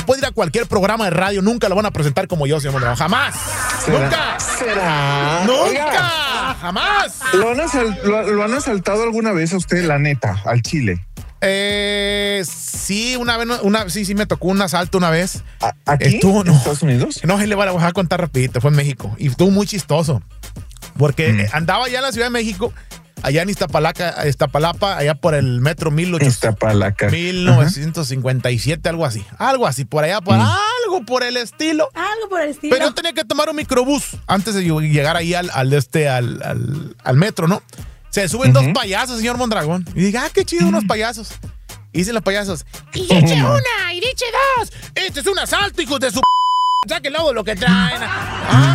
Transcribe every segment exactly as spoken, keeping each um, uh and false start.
puede ir a cualquier programa de radio, nunca lo van a presentar como yo, señor Mondragón. Jamás. ¿Será? Nunca. ¿Será? Nunca. Oiga, jamás. ¿Lo han, asal- lo, lo han asaltado alguna vez a usted, la neta, al Chile? Eh, sí, una vez, una, sí, sí me tocó un asalto una vez. ¿A- ¿Aquí? Estuvo, ¿En no. Estados Unidos? No, le voy a, voy a contar rapidito, fue en México. Y estuvo muy chistoso. Porque Mm. eh, andaba allá en la Ciudad de México, allá en Iztapalaca, Iztapalapa, allá por el metro mil ochocientos, Iztapalaca. mil novecientos cincuenta y siete, algo así. Algo así, por allá, por Mm. algo por el estilo. Algo por el estilo. Pero yo tenía que tomar un microbús antes de yo llegar ahí al, al, este, al, al, al metro, ¿no? Se suben Ujú. dos payasos, señor Mondragón. Y dije, ah, qué chido, unos payasos. Y dicen los payasos, y dice una, y dice dos. Este es un asalto, hijos de su p. Saquen luego lo que traen. Ah,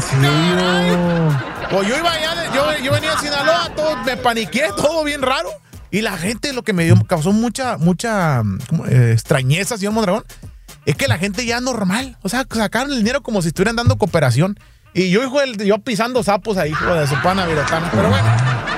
caray. Pues yo iba allá, de- yo, yo venía a Sinaloa, todo, me paniqué, todo bien raro. Y la gente, lo que me dio, causó mucha, mucha ¿cómo? Eh, extrañeza, señor Mondragón, es que la gente ya normal. O sea, sacaron el dinero como si estuvieran dando cooperación. Y yo, hijo, del- yo pisando sapos ahí, hijo de su pana virotana. Pero bueno,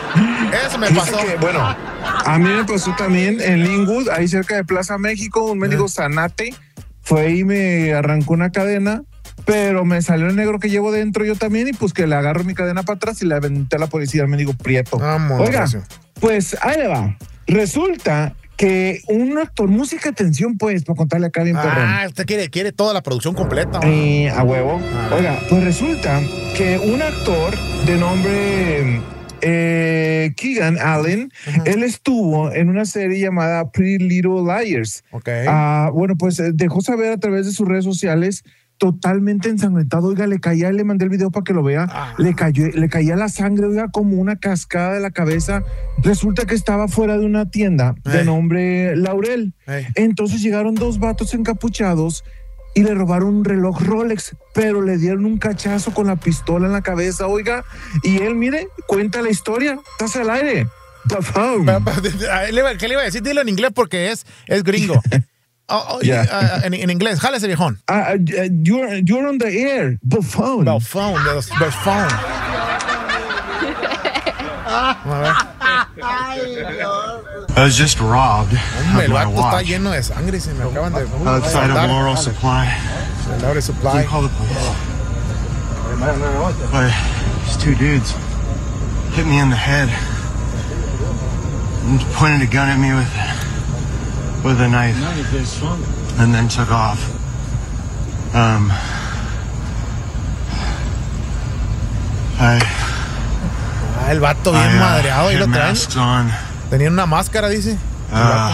eso me Fíjese pasó. que, bueno, a mí me pasó también en Linwood, ahí cerca de Plaza México, un mendigo zanate fue y me arrancó una cadena, pero me salió el negro que llevo dentro yo también y pues que le agarro mi cadena para atrás y le aventé a la policía al mendigo prieto. Vamos, Oiga, gracias. pues ahí le va. Resulta que un actor, música, atención pues, para contarle acá bien perrón. Ah, usted quiere, quiere toda la producción completa. ¿no? Eh, a huevo. Ah. Oiga, pues resulta que un actor de nombre eh, Keegan Allen, Ujú. él estuvo en una serie llamada Pretty Little Liars. Ok. Ah, bueno, pues eh, dejó saber a través de sus redes sociales totalmente ensangrentado. Oiga, le caía, le mandé el video para que lo vea, Ah. le cayó, le caía la sangre, oiga, como una cascada de la cabeza. Resulta que estaba fuera de una tienda de Ey. nombre Laurel. Ey. Entonces llegaron dos vatos encapuchados y le robaron un reloj Rolex, pero le dieron un cachazo con la pistola en la cabeza, oiga. Y él, mire, cuenta la historia. Estás al aire. Buffoon. Pa- pa- a él le iba- ¿Qué le iba a decir? Dilo en inglés porque es, es gringo. Oh, oh, Ya. ah, en, en inglés, jálese, viejón. Ah, ah, you're, you're on the air. Buffoon. Buffoon, de los Buffoon. A ver. I was just robbed Hombre, el of my vato está watch lleno de sangre y se me acaban de outside of asaltar. Laurel Supply. El Laurel Supply. Call the police. But these two dudes hit me in the head and pointed a gun at me with with a knife, and then took off. Um, I, Ah, el vato bien I uh, madreado, ahí had lo traen. masks on. Tenía una máscara, dice. Uh,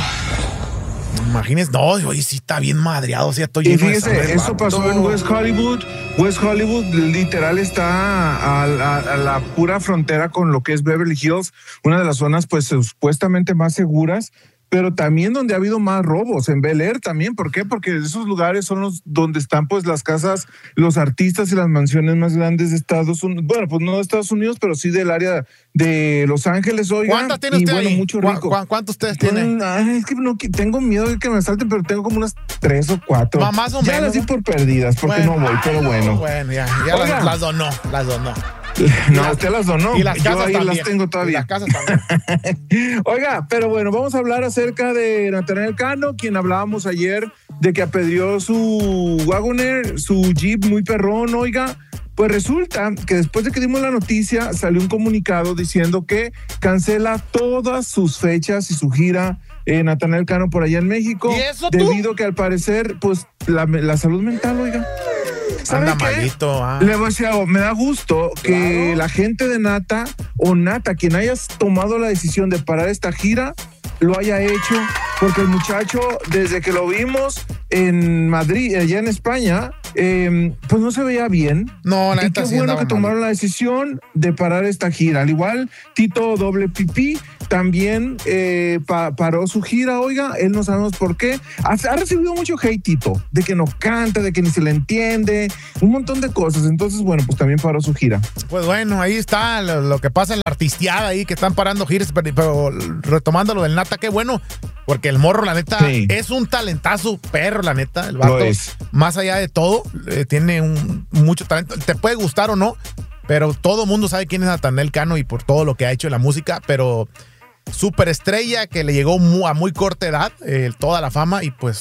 Imagínese, no, oye, sí está bien madreado, sí, estoy Y lleno de sangre. fíjese, el eso vato. pasó en West Hollywood. West Hollywood literal está a, a- a la pura frontera con lo que es Beverly Hills, una de las zonas pues supuestamente más seguras, pero también donde ha habido más robos, en Bel Air también. ¿Por qué? Porque esos lugares son los donde están pues las casas, los artistas y las mansiones más grandes de Estados Unidos. Bueno, pues no de Estados Unidos, pero sí del área de Los Ángeles, oiga. ¿Cuántas tiene y usted bueno, ahí? mucho ¿Cu- rico. cu- ¿Cuántos ustedes tienen? Mm, ay, es que no, que tengo miedo de que me asalten, pero tengo como unas tres o cuatro. Ma- más o ya menos, las di ¿no? por perdidas, porque Bueno, no voy, pero ay, bueno. Bueno, ya, ya Oiga. las, las donó, las donó. No, las- usted las donó. Y las Yo casas ahí también. las tengo Y todavía. las casas también. Oiga, pero bueno, vamos a hablar acerca de Natanael Cano, quien hablábamos ayer de que apedreó su Wagoner, su Jeep muy perrón, oiga. Pues resulta que después de que dimos la noticia, salió un comunicado diciendo que cancela todas sus fechas y su gira eh, Natanael Cano por allá en México. ¿Y eso tú? debido que al parecer, pues, la, la salud mental, oiga. ¿Sabe Anda qué? malito, ah. Le voy a decir algo, me da gusto que la gente de Nata o Nata, quien haya tomado la decisión de parar esta gira, lo haya hecho, porque el muchacho, desde que lo vimos en Madrid, allá en España, eh, pues no se veía bien. No, la Y neta qué sí bueno andaba que tomaron la decisión de parar esta gira. Al igual, Tito Doble Pipí también eh, pa- paró su gira, oiga, él no sabemos por qué. Ha, ha recibido mucho hate, Tito, de que no canta, de que ni se le entiende, un montón de cosas. Entonces, bueno, pues también paró su gira. Pues bueno, ahí está lo, lo que pasa en la artisteada ahí, que están parando giras, pero, pero retomando lo del Nata, qué bueno, porque el morro, la neta, Sí. es un talentazo perro, la neta, el vato, Lo es. más allá de todo, eh, tiene un, mucho talento, te puede gustar o no, pero todo el mundo sabe quién es Natanael Cano y por todo lo que ha hecho en la música, pero superestrella que le llegó mu- a muy corta edad, eh, toda la fama, y pues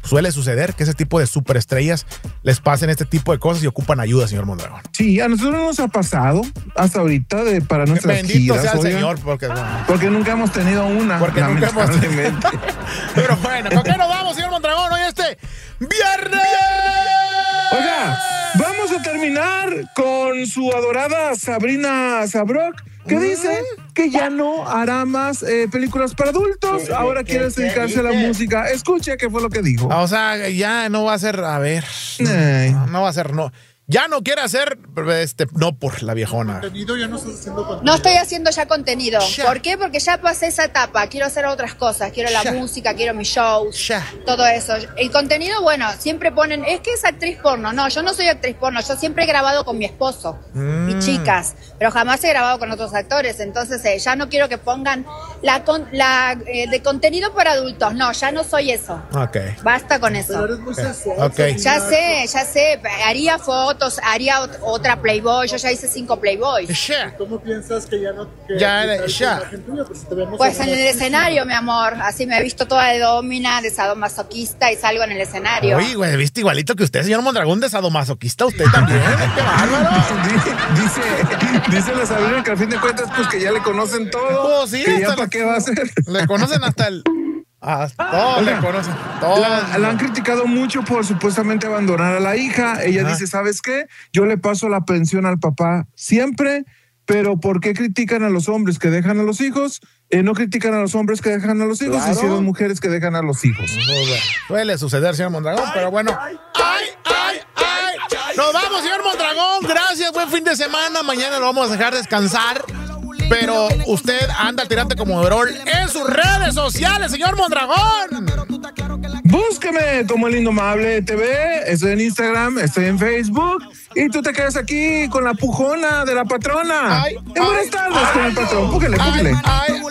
suele suceder que ese tipo de superestrellas les pasen este tipo de cosas y ocupan ayuda, señor Mondragón. Sí, a nosotros nos ha pasado hasta ahorita de, para nuestras Bendito giras. sea el oigan, Señor, porque, bueno, porque nunca hemos tenido una. porque nunca hemos lamentablemente. Pero bueno, ¿con qué nos vamos, señor Mondragón, hoy este viernes? Oiga, vamos a terminar con su adorada Sabrina Sabrok, que dice que ya no hará más eh, películas para adultos. Ahora quiere dedicarse a la música. Escuche qué fue lo que dijo. O sea, ya no va a ser, a ver, Ay. no, no va a ser, no. Ya no quiere hacer, este, no por la viejona. Ya no, estás haciendo contenido. No estoy haciendo ya contenido. Ya. ¿Por qué? Porque ya pasé esa etapa. Quiero hacer otras cosas. Quiero la Ya. música, quiero mis shows, Ya. todo eso. El contenido, bueno, siempre ponen, es que es actriz porno. No, yo no soy actriz porno. Yo siempre he grabado con mi esposo Mm. y chicas, pero jamás he grabado con otros actores. Entonces, eh, ya no quiero que pongan la, con- la eh, de contenido para adultos. No, ya no soy eso. Ok. Basta con eso. Pero eres muy sensual. Ok. Ya sé, ya sé. Haría fotos, haría ot- otra Playboy. Yo ya hice cinco Playboys. Ya. ¿Cómo piensas que ya no... Que Ya, que tal ya. esa imagen tuya? Pues, si te vemos Pues en el alguna- escenario, mi amor. Así me he visto toda de domina, de sadomasoquista y salgo en el escenario. Oye, güey, viste igualito que usted, señor Mondragón, de sadomasoquista, usted también. ¡Qué bárbaro! Dice, dice la Sabrina que al fin de cuentas, pues que ya le conocen todo. Pues sí, que ya hasta para le- qué va a ser. Le conocen hasta el... Hasta todo Oiga, le conocen. Todo. La, la han criticado mucho por supuestamente abandonar a la hija. Ella Ajá. dice, ¿sabes qué? Yo le paso la pensión al papá siempre, pero ¿por qué critican a los hombres que dejan a los hijos? Eh, no critican a los hombres que dejan a los hijos, Claro. y si las mujeres que dejan a los hijos. Suele suceder, señor Mondragón, pero bueno. ¡Ay, ay, ay! Nos vamos, señor Mondragón. Gracias, buen fin de semana. Mañana lo vamos a dejar descansar. Pero usted anda al tirante como overol en sus redes sociales, señor Mondragón. Búsqueme como El Indomable T V, estoy en Instagram, estoy en Facebook, y tú te quedas aquí con la pujona de la patrona. Ay, en buenas ay, tardes ay, con el patrón, púquele, Ay, púquele. ay,